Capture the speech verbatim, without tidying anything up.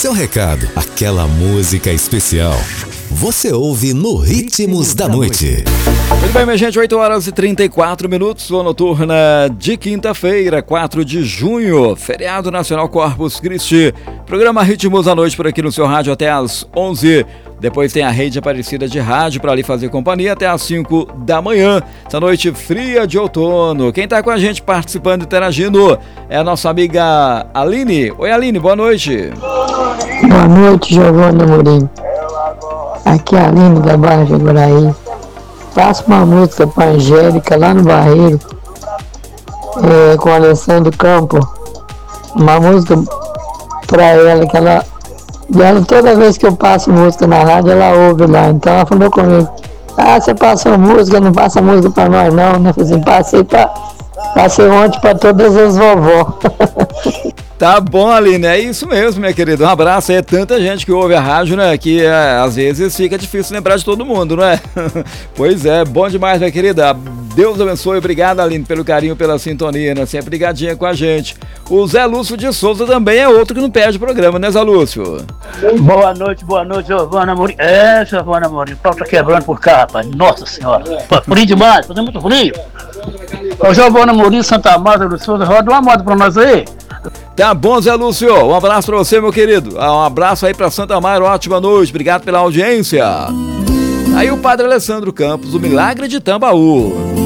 seu recado, aquela música especial. Você ouve no Ritmos da Noite. Muito bem, minha gente, oito horas e trinta e quatro minutos, sua noturna de quinta-feira, quatro de junho, feriado nacional Corpus Christi. Programa Ritmos da Noite por aqui no seu rádio até às onze. Depois tem a rede Aparecida de rádio para ali fazer companhia até às cinco da manhã. Essa noite fria de outono. Quem tá com a gente participando e interagindo é a nossa amiga Aline. Oi, Aline, boa noite. Boa noite, Giovana Mourinho. Aqui é a Aline da Barra de Guaraí. Faço uma música para Angélica lá no Barreiro, é, com o Alessandro Campo. Uma música para ela, que ela, ela, toda vez que eu passo música na rádio, ela ouve lá. Então ela falou comigo: ah, você passou música, não passa música para nós não, né? Eu falei assim, passei, pra, passei ontem para todas as vovó. Tá bom, Aline, é isso mesmo, minha querida. Um abraço aí, é tanta gente que ouve a rádio, né, que é, às vezes fica difícil lembrar de todo mundo, não é? Pois é, bom demais, minha querida. Deus abençoe, obrigado, Aline, pelo carinho, pela sintonia, né, sempre ligadinha com a gente. O Zé Lúcio de Souza também é outro que não perde o programa, né, Zé Lúcio? Boa noite, boa noite, Giovana Mourinho. É, Giovana Mourinho, o pau tá quebrando por cá, rapaz. Nossa senhora, frio demais, fazendo muito frio. Ô, Giovana Mourinho, Santa Marta do Souza, roda uma moto pra nós aí. Tá bom, Zé Lúcio, um abraço pra você, meu querido. Um abraço aí pra Santa Maria, ótima noite, obrigado pela audiência. Aí o Padre Alessandro Campos, o Milagre de Tambaú.